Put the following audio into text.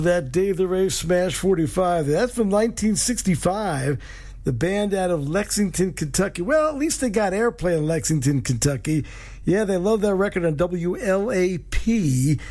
That Dave the Rave Smash 45. That's from 1965. The band out of Lexington, Kentucky. Well, at least they got airplay in Lexington, Kentucky. Yeah, they love that record on WLAP.